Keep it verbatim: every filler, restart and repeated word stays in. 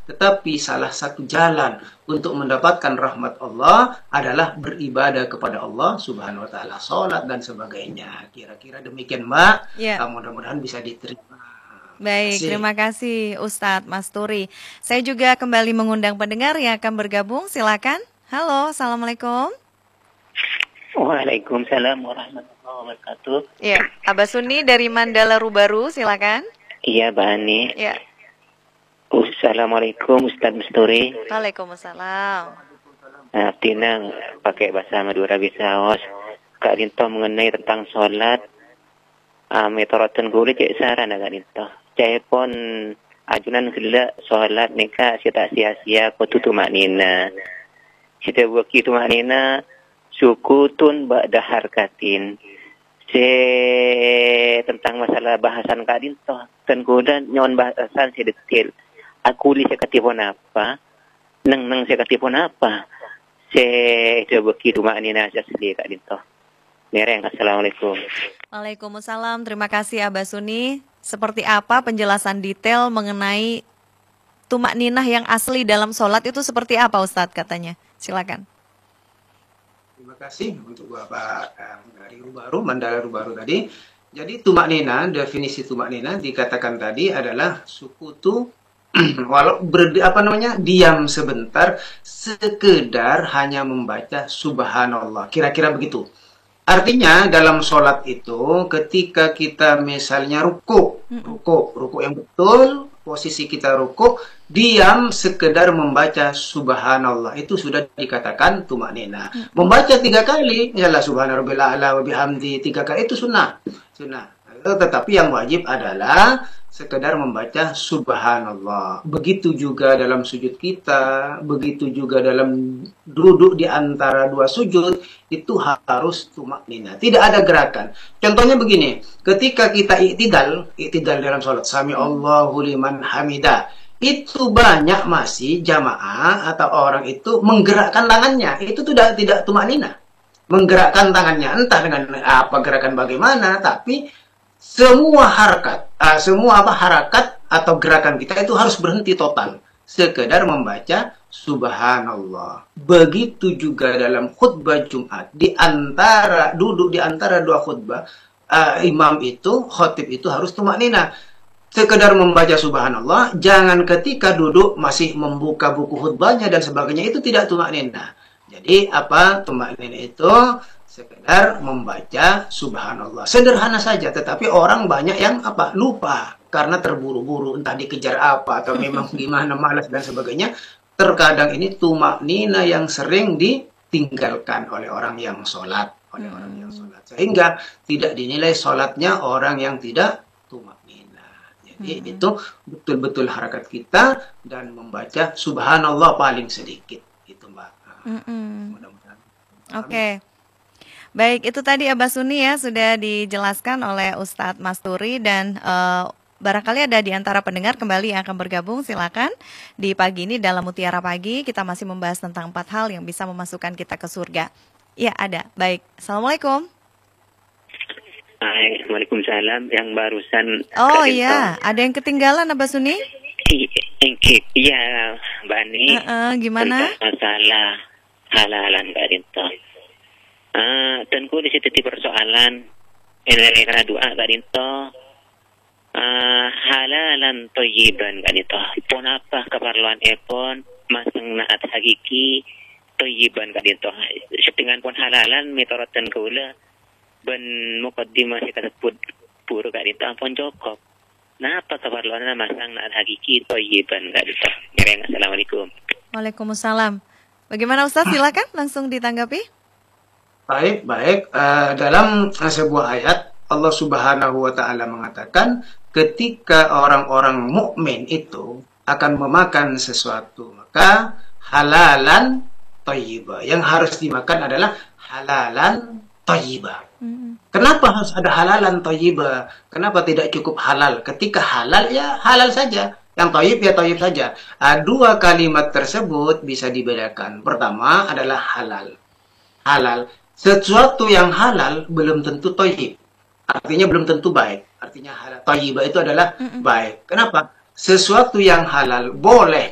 Tetapi salah satu jalan untuk mendapatkan rahmat Allah adalah beribadah kepada Allah Subhanahu wa taala, salat dan sebagainya. Kira-kira demikian, Mbak. Ya. Uh, mudah-mudahan bisa diterima. Baik, terima kasih Ustadz Masturi. Saya juga kembali mengundang pendengar yang akan bergabung. Silakan. Halo, assalamualaikum. Waalaikumsalam warahmatullahi wabarakatuh. Ya, Abah Suni dari Mandala Rubaru, silakan. Iya, Bani. Ya. Assalamualaikum Ustadz Masturi. Waalaikumsalam. Nah, tinang pakai bahasa Madura bisa os. Kak Rinto mengenai tentang sholat. Ah, metorotan guli cek saran agak Rinto. Cek pun ajunan gila sholat nika sita sia-sia ko tutu maknina. Sita buat kitu maknina sukutun ba'da harkatin. Se tentang masalah bahasan Kak Rinto. Dan kemudian nyon bahasan si detail. Aku li saya katipon apa? Neng neng saya katipon apa? Saya coba kitu maknina saya sedih Kak Rinto. Mereng, assalamualaikum. Waalaikumsalam, terima kasih Abah Suni. Seperti apa penjelasan detail mengenai tumak ninah yang asli dalam sholat itu seperti apa Ustadz katanya? Silakan. Terima kasih untuk Bapak dari Rubaru, Mandala Rubaru tadi. Jadi tumak nina, definisi tumak nina dikatakan tadi adalah sukutu walau ber, apa namanya diam sebentar, sekedar hanya membaca subhanallah. Kira-kira begitu. Artinya dalam sholat itu ketika kita misalnya ruku, ruku, ruku yang betul, posisi kita ruku, diam sekedar membaca subhanallah, itu sudah dikatakan tumak nina. Membaca tiga kali, misalnya subhanarabbil a'la wa bihamdi, tiga kali itu sunnah. Sunnah. Tetapi yang wajib adalah sekedar membaca subhanallah. Begitu juga dalam sujud kita, begitu juga dalam duduk di antara dua sujud, itu harus tumak nina. Tidak ada gerakan. Contohnya begini, ketika kita iktidal, iktidal dalam sholat, sami Allahu liman hamidah, itu banyak masih jamaah atau orang itu menggerakkan tangannya. Itu tidak tidak tumak nina. Menggerakkan tangannya, entah dengan apa gerakan bagaimana, tapi semua harakat, uh, semua apa harakat atau gerakan kita itu harus berhenti total. Sekedar membaca subhanallah. Begitu juga dalam khutbah Jumat, di antara duduk di antara dua khutbah, uh, imam itu, khotib itu harus tumak nina. Sekedar membaca subhanallah, jangan ketika duduk masih membuka buku khutbahnya dan sebagainya, itu tidak tumak nina. Jadi apa tumak nina itu? Sekedar membaca subhanallah. Sederhana saja, tetapi orang banyak yang apa lupa karena terburu-buru, entah dikejar apa atau memang gimana, malas dan sebagainya. Terkadang ini tumak nina yang sering ditinggalkan oleh orang yang sholat, oleh hmm. orang yang sholat, sehingga tidak dinilai sholatnya orang yang tidak tumak nina. Jadi hmm. itu betul-betul harakat kita dan membaca subhanallah paling sedikit, gitu Mbak. Hmm. Mudah-mudahan. Oke. Okay. Baik, itu tadi Abah Suni ya sudah dijelaskan oleh Ustadz Masturi dan uh, barangkali ada di antara pendengar kembali yang akan bergabung, silakan. Di pagi ini dalam Mutiara Pagi kita masih membahas tentang empat hal yang bisa memasukkan kita ke surga. Ya, ada. Baik. Assalamualaikum. Waalaikumsalam, yang barusan. Oh iya, ada yang ketinggalan Abah Suni? Iya, Bani. Uh -uh, gimana? Masalah halalan Kak Rinto. Ah, tentu di situ persoalan ini karena doa Kak Rinto. Ah, halalan thayyiban Kak Rinto. Pun apa keperluan epon masang naat hakiki thayyiban Kak Rinto. Setengah pun halalan mitorotan kula ben mukaddimah kita sebut pur Kak Rinto ampun cukup. Nah, apa keperluan masang naat hakiki thayyiban Kak Rinto. Assalamualaikum. Waalaikumsalam. Bagaimana Ustaz? Silakan langsung ditanggapi. Baik, baik. Uh, dalam sebuah ayat Allah Subhanahu wa taala mengatakan ketika orang-orang mukmin itu akan memakan sesuatu, maka halalan thayyibah. Yang harus dimakan adalah halalan thayyibah. Mm-hmm. Kenapa harus ada halalan thayyibah? Kenapa tidak cukup halal? Ketika halal ya halal saja. Yang thayyib ya thayyib saja. Uh, dua kalimat tersebut bisa dibedakan. Pertama adalah halal. Halal. Sesuatu yang halal belum tentu thayyib. Artinya belum tentu baik. Artinya halal thayyibah itu adalah mm -mm. baik. Kenapa? Sesuatu yang halal boleh